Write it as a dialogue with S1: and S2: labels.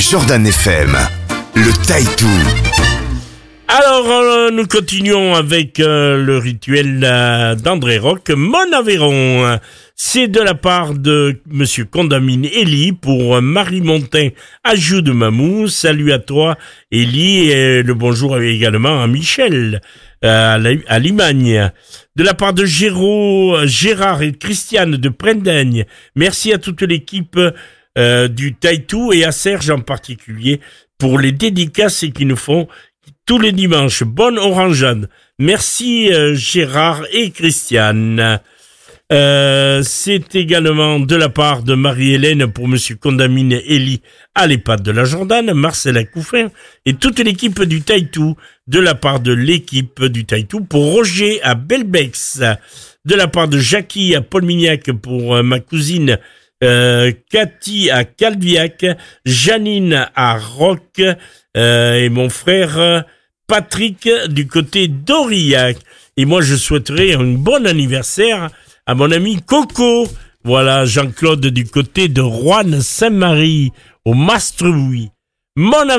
S1: Jordan FM, le Taïtou.
S2: Alors, nous continuons avec le rituel d'André Rock, Mon Aveyron. C'est de la part de Monsieur Condamine Elie pour Marie Montin, Ajout de Mamou. Salut à toi, Elie, et le bonjour également à Michel, à Limagne. De la part de Gérard et Christiane de Prendaigne. Merci à toute l'équipe du Taïtou et à Serge en particulier pour les dédicaces qu'ils nous font tous les dimanches. Bonne orangeade. Merci Gérard et Christiane. C'est également de la part de Marie-Hélène pour Monsieur Condamine Elie à l'EHPAD de la Jordane, Marcel Couffin et toute l'équipe du Taïtou. De la part de l'équipe du Taïtou pour Roger à Belbex. De la part de Jackie à Paul-Mignac pour ma cousine Cathy à Calviac, Janine à Roc et mon frère Patrick du côté d'Aurillac. Et moi je souhaiterais un bon anniversaire à mon ami Coco. Voilà, Jean-Claude du côté de Roanne Saint-Marie au Mastreboui. Mon